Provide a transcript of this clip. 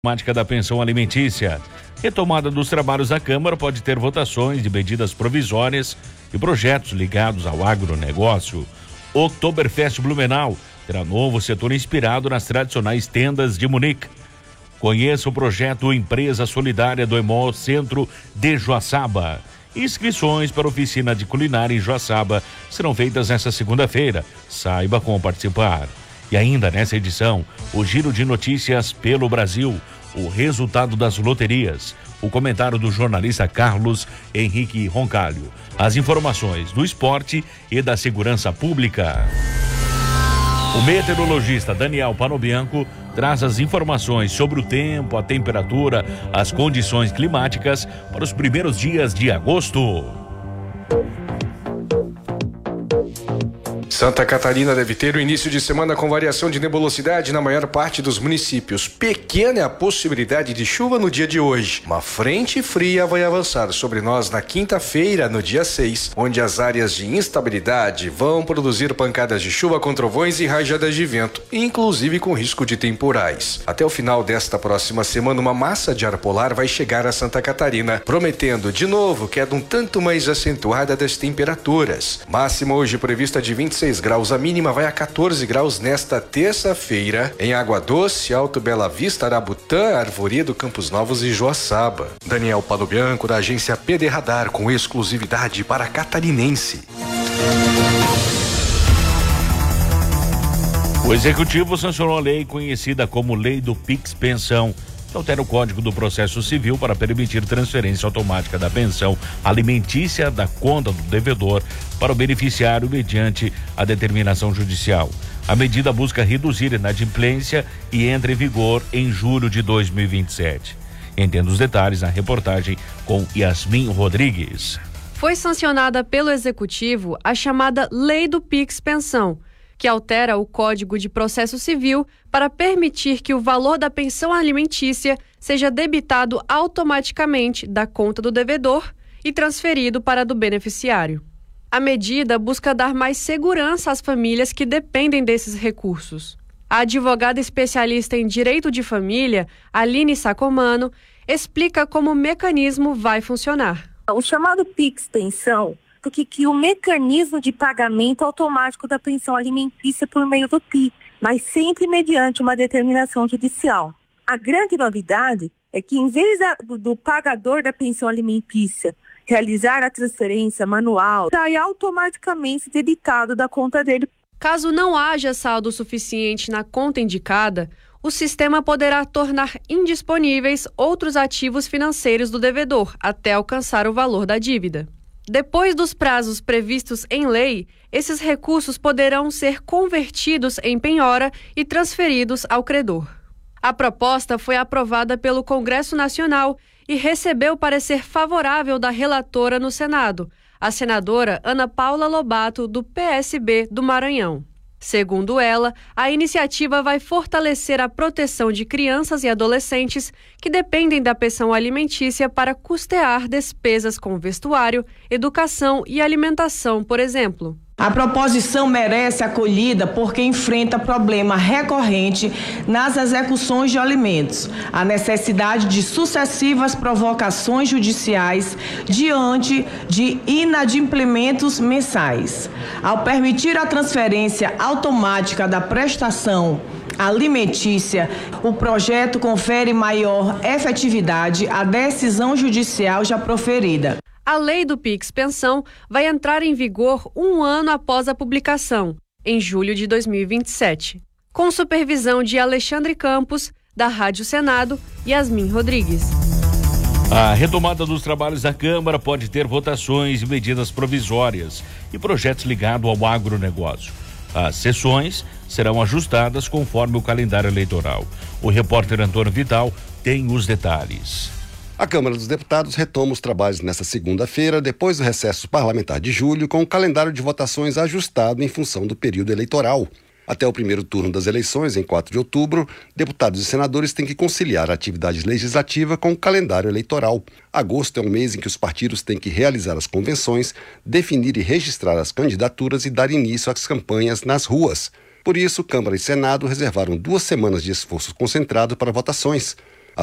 Temática da pensão alimentícia. Retomada dos trabalhos da Câmara pode ter votações de medidas provisórias e projetos ligados ao agronegócio. Oktoberfest Blumenau terá novo setor inspirado nas tradicionais tendas de Munique. Conheça o projeto Empresa Solidária do Emol Centro de Joaçaba. Inscrições para a oficina de culinária em Joaçaba serão feitas nesta segunda-feira. Saiba como participar. E ainda nessa edição, o giro de notícias pelo Brasil, o resultado das loterias, o comentário do jornalista Carlos Henrique Roncalho, as informações do esporte e da segurança pública. O meteorologista Daniel Panobianco traz as informações sobre o tempo, a temperatura, as condições climáticas para os primeiros dias de agosto. Santa Catarina deve ter o início de semana com variação de nebulosidade na maior parte dos municípios. Pequena é a possibilidade de chuva no dia de hoje. Uma frente fria vai avançar sobre nós na quinta-feira, no dia 6, onde as áreas de instabilidade vão produzir pancadas de chuva com trovões e rajadas de vento, inclusive com risco de temporais. Até o final desta próxima semana, uma massa de ar polar vai chegar a Santa Catarina, prometendo de novo queda um tanto mais acentuada das temperaturas. Máxima hoje prevista de 26 graus, a mínima vai a 14 graus nesta terça-feira em Água Doce, Alto Bela Vista, Arabutã, Arvoredo, Campos Novos e Joaçaba. Daniel Panobianco, da agência PD Radar, com exclusividade para catarinense. O Executivo sancionou a lei conhecida como Lei do Pix Pensão, que altera o Código do Processo Civil para permitir transferência automática da pensão alimentícia da conta do devedor para o beneficiário mediante a determinação judicial. A medida busca reduzir a inadimplência e entra em vigor em julho de 2027. Entenda os detalhes na reportagem com Yasmin Rodrigues. Foi sancionada pelo Executivo a chamada Lei do Pix Pensão, que altera o Código de Processo Civil para permitir que o valor da pensão alimentícia seja debitado automaticamente da conta do devedor e transferido para a do beneficiário. A medida busca dar mais segurança às famílias que dependem desses recursos. A advogada especialista em direito de família, Aline Sacomano, explica como o mecanismo vai funcionar. O chamado Pix Pensão, porque que o mecanismo de pagamento automático da pensão alimentícia por meio do PIX, mas sempre mediante uma determinação judicial. A grande novidade é que, em vez do pagador da pensão alimentícia realizar a transferência manual, sai automaticamente debitado da conta dele. Caso não haja saldo suficiente na conta indicada, o sistema poderá tornar indisponíveis outros ativos financeiros do devedor até alcançar o valor da dívida. Depois dos prazos previstos em lei, esses recursos poderão ser convertidos em penhora e transferidos ao credor. A proposta foi aprovada pelo Congresso Nacional e recebeu parecer favorável da relatora no Senado, a senadora Ana Paula Lobato, do PSB do Maranhão. Segundo ela, a iniciativa vai fortalecer a proteção de crianças e adolescentes que dependem da pensão alimentícia para custear despesas com vestuário, educação e alimentação, por exemplo. A proposição merece acolhida porque enfrenta problema recorrente nas execuções de alimentos, a necessidade de sucessivas provocações judiciais diante de inadimplementos mensais. Ao permitir a transferência automática da prestação alimentícia, o projeto confere maior efetividade à decisão judicial já proferida. A lei do Pix Pensão vai entrar em vigor 1 ano após a publicação, em julho de 2027. Com supervisão de Alexandre Campos, da Rádio Senado, Yasmin Rodrigues. A retomada dos trabalhos da Câmara pode ter votações e medidas provisórias e projetos ligados ao agronegócio. As sessões serão ajustadas conforme o calendário eleitoral. O repórter Antônio Vital tem os detalhes. A Câmara dos Deputados retoma os trabalhos nesta segunda-feira, depois do recesso parlamentar de julho, com o calendário de votações ajustado em função do período eleitoral. Até o primeiro turno das eleições, em 4 de outubro, deputados e senadores têm que conciliar a atividade legislativa com o calendário eleitoral. Agosto é um mês em que os partidos têm que realizar as convenções, definir e registrar as candidaturas e dar início às campanhas nas ruas. Por isso, Câmara e Senado reservaram 2 semanas de esforço concentrado para votações.